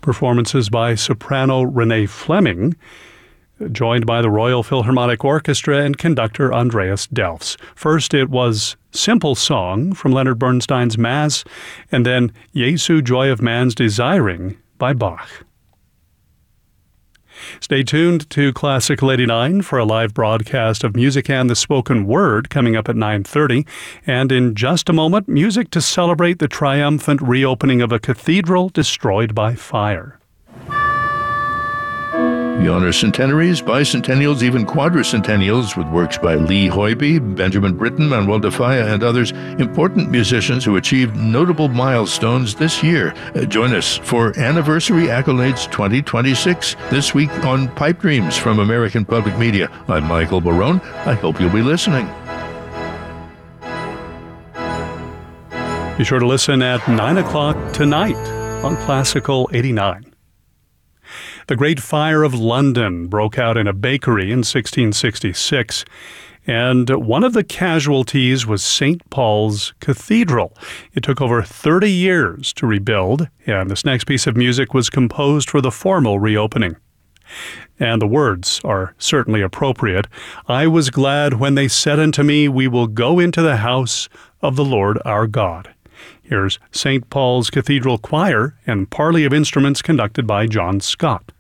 Performances by soprano Renee Fleming, joined by the Royal Philharmonic Orchestra and conductor Andreas Delfs. First, it was Simple Song from Leonard Bernstein's Mass, and then Jesu, Joy of Man's Desiring by Bach. Stay tuned to Classical 89 for a live broadcast of Music and the Spoken Word coming up at 9:30. And in just a moment, music to celebrate the triumphant reopening of a cathedral destroyed by fire. We honor centenaries, bicentennials, even quadricentennials with works by Lee Hoybe, Benjamin Britten, Manuel de Falla, and others, important musicians who achieved notable milestones this year. Join us for Anniversary Accolades 2026 this week on Pipe Dreams from American Public Media. I'm Michael Barone. I hope you'll be listening. Be sure to listen at 9 o'clock tonight on Classical 89. The Great Fire of London broke out in a bakery in 1666, and one of the casualties was St. Paul's Cathedral. It took over 30 years to rebuild, and this next piece of music was composed for the formal reopening. And the words are certainly appropriate. I was glad when they said unto me, we will go into the house of the Lord our God. Here's St. Paul's Cathedral Choir and parley of instruments conducted by John Scott.